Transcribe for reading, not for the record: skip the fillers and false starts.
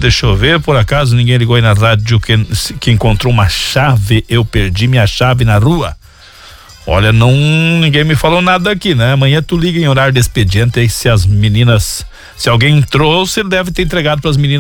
deixa eu ver, por acaso ninguém ligou aí na rádio que encontrou uma chave, eu perdi minha chave na rua. Olha, ninguém me falou nada aqui, né? Amanhã tu liga em horário de expediente aí se alguém entrou, você deve ter entregado para as meninas